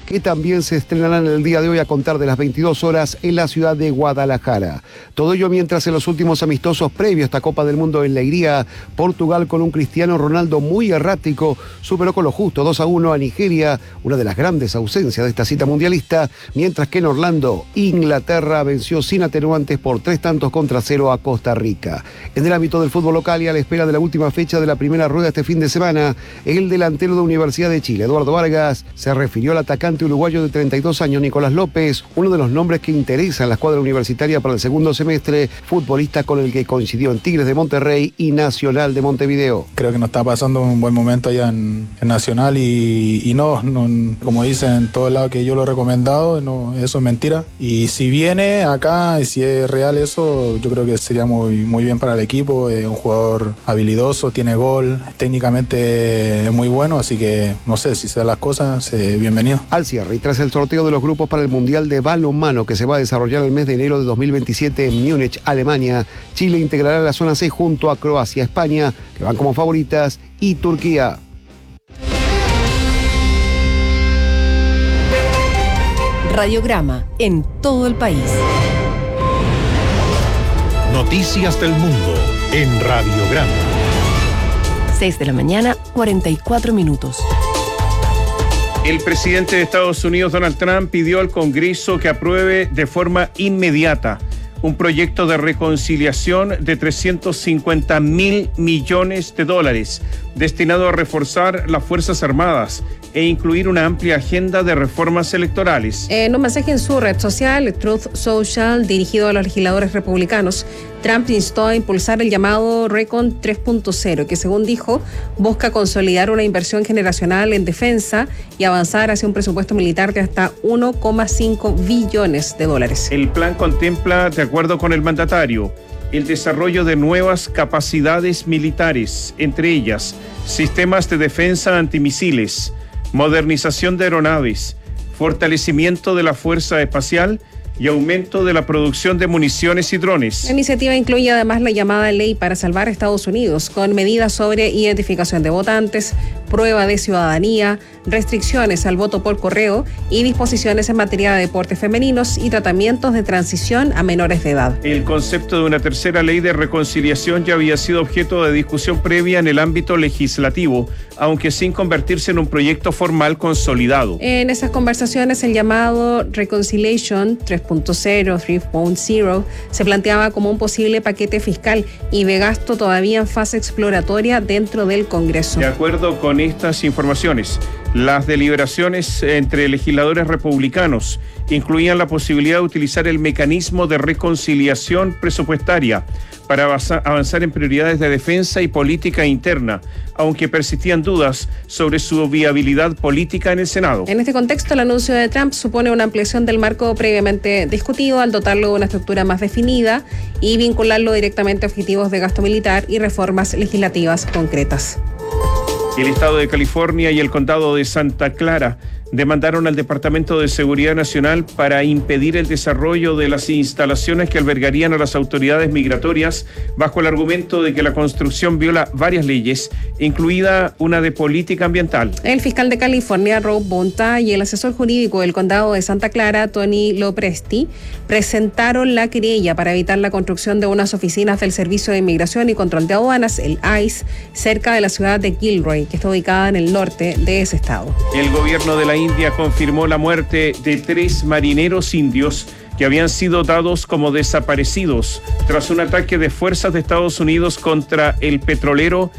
que también se estrenarán el día de hoy a contar de las 22 horas en la ciudad de Guadalajara. Todo ello mientras en los últimos amistosos previos a esta Copa del Mundo en Leiría, Portugal con un Cristiano Ronaldo muy errático superó con lo justo 2-1 a Nigeria, una de las grandes ausencias de esta cita mundialista, mientras que en Orlando, Inglaterra venció sin atenuantes por 3-0 a Costa Rica. En el ámbito del fútbol local y a la espera de la última fecha de la primera rueda este fin de semana, el delantero de Universidad de Chile, Eduardo Vargas, se refirió al atacante uruguayo de 32 años, Nicolás López, uno de los nombres que interesa en la escuadra universitaria para el segundo semestre, futbolista con el que coincidió en Tigres de Monterrey y Nacional de Montevideo. Creo que nos está pasando un buen momento allá en Nacional y no, como dicen en todo lado que yo lo he recomendado, no, eso es mentira. Y si viene acá, y si es real eso, yo creo que sería muy bien para el equipo. Es un jugador habilidoso, tiene gol, técnicamente es muy bueno, así que no sé, si se dan las cosas, bienvenido. Al cierre y tras el sorteo de los grupos para el Mundial de Balonmano que se va a desarrollar el mes de enero de 2027 en Múnich, Alemania, Chile integrará la zona C junto a Croacia, España, que van como favoritas, y Turquía. Radiograma en todo el país. Noticias del mundo en Radiograma. 6 de la mañana, 44 minutos. El presidente de Estados Unidos, Donald Trump, pidió al Congreso que apruebe de forma inmediata un proyecto de reconciliación de $350.000 millones destinado a reforzar las Fuerzas Armadas e incluir una amplia agenda de reformas electorales. En un mensaje en su red social, Truth Social, dirigido a los legisladores republicanos, Trump instó a impulsar el llamado Recon 3.0, que según dijo, busca consolidar una inversión generacional en defensa y avanzar hacia un presupuesto militar de hasta $1,5 billones. El plan contempla, de acuerdo con el mandatario, el desarrollo de nuevas capacidades militares, entre ellas sistemas de defensa antimisiles, modernización de aeronaves, fortalecimiento de la fuerza espacial y aumento de la producción de municiones y drones. La iniciativa incluye además la llamada Ley para Salvar a Estados Unidos, con medidas sobre identificación de votantes, prueba de ciudadanía, restricciones al voto por correo y disposiciones en materia de deportes femeninos y tratamientos de transición a menores de edad. El concepto de una tercera ley de reconciliación ya había sido objeto de discusión previa en el ámbito legislativo, aunque sin convertirse en un proyecto formal consolidado. En esas conversaciones, el llamado Reconciliation 3.0 se planteaba como un posible paquete fiscal y de gasto todavía en fase exploratoria dentro del Congreso. De acuerdo con estas informaciones, las deliberaciones entre legisladores republicanos incluían la posibilidad de utilizar el mecanismo de reconciliación presupuestaria para avanzar en prioridades de defensa y política interna, aunque persistían dudas sobre su viabilidad política en el Senado. En este contexto, el anuncio de Trump supone una ampliación del marco previamente discutido al dotarlo de una estructura más definida y vincularlo directamente a objetivos de gasto militar y reformas legislativas concretas. El Estado de California y el Condado de Santa Clara demandaron al Departamento de Seguridad Nacional para impedir el desarrollo de las instalaciones que albergarían a las autoridades migratorias bajo el argumento de que la construcción viola varias leyes, incluida una de política ambiental. El fiscal de California, Rob Bonta, y el asesor jurídico del Condado de Santa Clara, Tony Lopresti, presentaron la querella para evitar la construcción de unas oficinas del Servicio de Inmigración y Control de Aduanas, el ICE, cerca de la ciudad de Gilroy, que está ubicada en el norte de ese estado. El gobierno de la India confirmó la muerte de 3 marineros indios que habían sido dados como desaparecidos tras un ataque de fuerzas de Estados Unidos contra el petrolero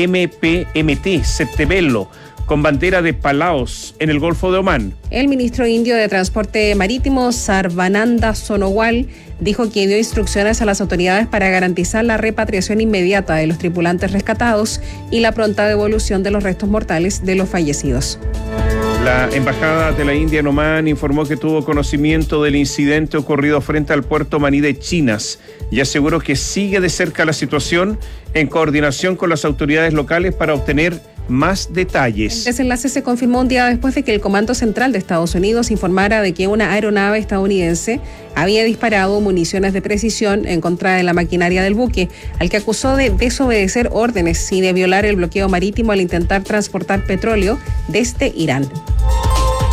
MPMT Settebello, con bandera de Palaos en el Golfo de Omán. El ministro indio de Transporte Marítimo, Sarvananda Sonowal, dijo que dio instrucciones a las autoridades para garantizar la repatriación inmediata de los tripulantes rescatados y la pronta devolución de los restos mortales de los fallecidos. La Embajada de la India en Omán informó que tuvo conocimiento del incidente ocurrido frente al puerto Maní de Chinas y aseguró que sigue de cerca la situación en coordinación con las autoridades locales para obtener más detalles. El desenlace se confirmó un día después de que el Comando Central de Estados Unidos informara de que una aeronave estadounidense había disparado municiones de precisión en contra de la maquinaria del buque, al que acusó de desobedecer órdenes y de violar el bloqueo marítimo al intentar transportar petróleo desde Irán.